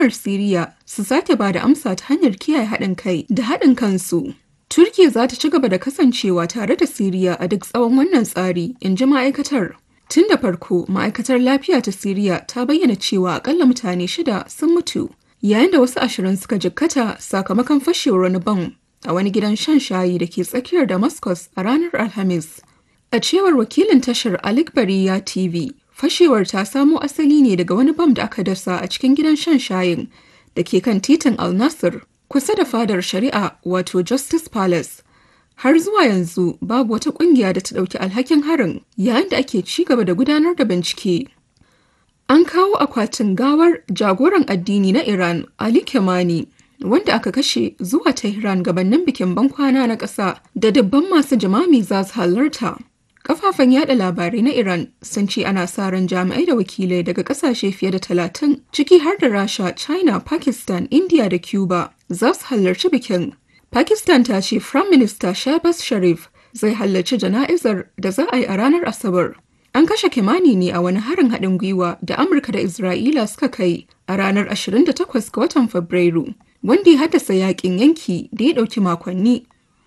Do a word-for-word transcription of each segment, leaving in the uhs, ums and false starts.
Siriya su sake ba da amsa ta hanyar kiyaye haɗin kai da haɗin kansu. Turkiyya za ta ci gaba da kasancewa tare da Siriya a duk tsawon wannan tsari, in ji ma'aikatar. Tun da farko, ma'aikatar lafiya ta Siriya ta bayyana cewa akalla mutane shida sun mutu, yayin da wasu ashirin suka jikkata sakamakon fashewar wani bam a wani gidan shan shayi da ke tsakiyar Damascus a ranar Alhamis. A cewar wakilin tashar Alik Bariya T V, fashewar ta samo asali ne daga wani bam da aka dasa a cikin gidan shan shayin da ke kan titin Al Nasir kusa da fadar shari'a wato Justice Palace. Har zuwa yanzu babu wata kungiya da ta ɗauki alhakin harin yayin da ake ci gaba da gudanar da bincike. An kawo akwatin gawar jagoran addini na Iran Ali Khamenei wanda aka kashe zuwa Tehran gabanin bikin bankwana na ƙasa da dubban masu jimami za su halarta. Kafafen yada labarai na Iran sun ce ana sa ran jami'ai da wakilai daga kasashe fiye da talatin ciki har da Rasha, China, Pakistan, India da Cuba za su halarci bikin. Pakistan ta ce Prime Minister Shehbaz Sharif zai halarci jana'izar da za a yi a ranar Asabar. An kashe Khamenei ne a wani harin haɗin gwiwa da Amurka da Isra'ila suka kai a ranar ashirin da takwas ga watan Fabrairu, wanda ya haddasa yakin yanki da ya ɗauki makonni.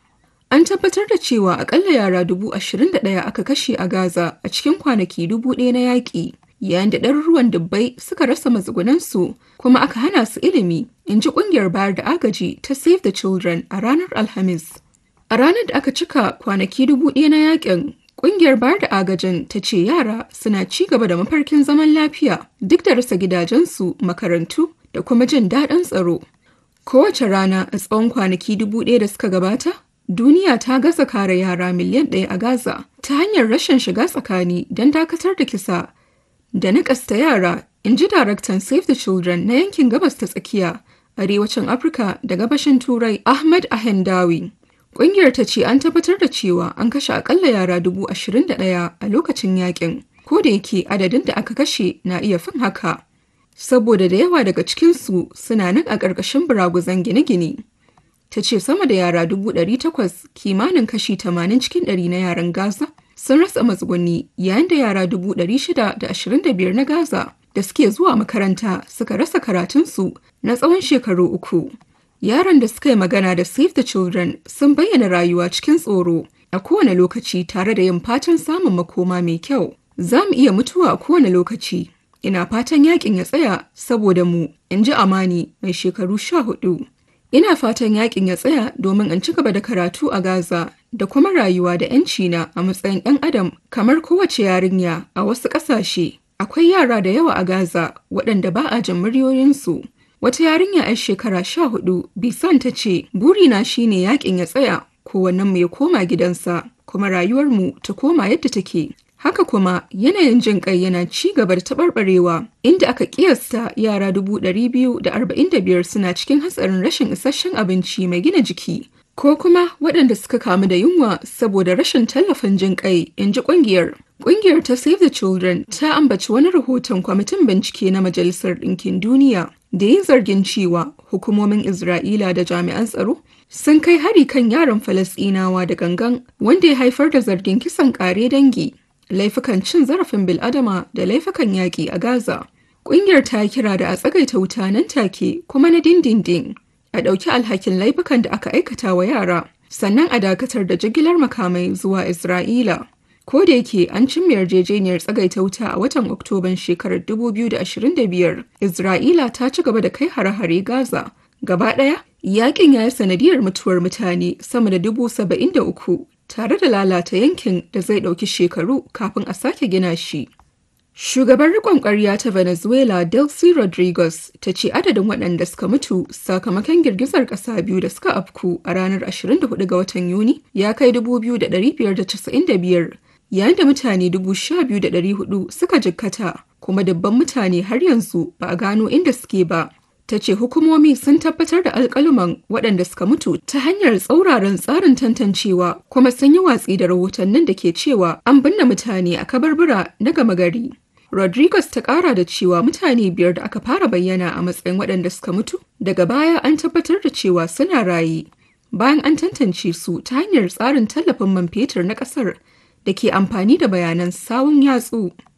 An tabbatar da cewa akalla yara dubu ashirin da ɗaya aka kashe a Gaza a cikin kwanaki dubu ɗaya na yaƙi, yayin da ɗaruruwan dubbai suka rasa matsugunansu kuma aka hana su ilimi, in ji ƙungiyar bayar da agaji ta Save the Children a ranar Alhamis. A ranar da aka cika kwanaki dubu ɗaya na yaƙin, ƙungiyar bayar da agajin ta ce yara suna ci gaba da mafarkin zaman lafiya duk da rasa gidajensu, makarantu da kuma jin daɗin tsaro. Kowace rana a tsawon kwanaki dubu ɗaya da suka gabata, duniya ta gaza kare yara miliyan ɗaya a Gaza ta hanyar rashin shiga tsakani don dakatar da kisa da naƙasta yara, in ji daraktan Save the Children na yankin gabas ta tsakiya, arewacin Afirka da gabashin Turai Ahmed Ahendawi. Ƙungiyar ta ce an tabbatar da cewa an kashe akalla yara dubu ashirin da ɗaya a lokacin yakin, ko da yake adadin da aka kashe na iya fin haka, saboda da yawa daga cikinsu suna nan a ƙarƙashin buraguzan gine-gine. Ta ce sama da yara dubu ɗari takwas, kimanin kashi tamanin cikin ɗari na yaran Gaza sun rasa matsuguni, yayin da yara dubu ɗari shida da ashirin da biyar na Gaza da suke zuwa makaranta suka rasa karatunsu na tsawon shekaru uku. Yaran da suka yi magana da Save the Children sun bayyana rayuwa cikin tsoro a kowane lokaci tare da yin fatan samun makoma mai kyau. Za mu iya mutuwa a kowane lokaci. Ina fatan yakin ya tsaya saboda mu, in ji Amani mai shekaru sha hudu. Ina fatan yakin ya tsaya domin in ci gaba da karatu a Gaza da kuma rayuwa da 'yanci na a matsayin 'yan adam kamar kowace yarinya a wasu ƙasashe. Akwai yara da yawa a Gaza waɗanda ba a jin muryoyinsu. Wata yarinya 'yar shekara sha hudu, Bisan ta ce, "Burina shine yakin ya tsaya, kowannenmu ya koma gidansa, kuma rayuwarmu ta koma yadda take." Haka kuma yanayin jin ƙai yana ci gaba da taɓarɓarewa, inda aka ƙiyasta yara dubu ɗari biyu da arba'in da biyar suna cikin hatsarin rashin isasshen abinci mai gina jiki, ko kuma waɗanda suka kamu da yunwa saboda rashin tallafin jin ƙai, in ji ƙungiyar. Ƙungiyar ta Save the Children ta ambaci wani rahoton kwamitin bincike na Majalisar Ɗinkin Duniya da yi zargin cewa hukumomin Isra'ila da jami'an tsaro sun kai hari kan yaran Falasɗinawa da gangan, wanda ya haifar da zargin kisan ƙare dangi, laifukan cin zarafin bil'adama da laifukan yaƙi a Gaza. Ƙungiyar ta kira da a tsagaita wuta nan take kuma na dindindin, a ɗauki alhakin laifukan da aka aikata wa yara, sannan a dakatar da jigilar makamai zuwa Isra'ila. Ko da yake an cimma yarjejeniyar tsagaita wuta a watan Oktoban shekarar dubu biyu da ashirin da biyar, Isra'ila ta ci gaba da kai hare-hare Gaza. Gaba ɗaya, yaƙin ya yi sanadiyar mutuwar mutane sama da dubu saba'in da uku, tare da lalata yankin da zai ɗauki shekaru kafin a sake gina shi. Shugaban riƙon ƙwarya ta Venezuela Delcy Rodriguez ta ce adadin waɗanda suka mutu sakamakon girgizar ƙasa biyu da suka afku a ranar ashirin da hudu ga watan Yuni ya kai dubu biyu da ɗari biyar da casa'in da biyar, yayin da mutane dubu sha biyu da ɗari hudu suka jikkata, kuma dubban mutane har yanzu ba a gano inda suke ba. Ta ce hukumomi sun tabbatar da alƙaluman waɗanda suka mutu ta hanyar tsauraran tsarin tantancewa, kuma sun yi watsi da rahotannin da ke cewa an binne mutane a kabarbura na gama gari. Rodriguez ta ƙara da cewa mutane biyar da aka fara bayyana a matsayin waɗanda suka mutu, daga baya an tabbatar da cewa suna raye, bayan an tantance su ta hanyar tsarin tallafin man fetur na ƙasar da ke amfani da bayanan sawun yatsu.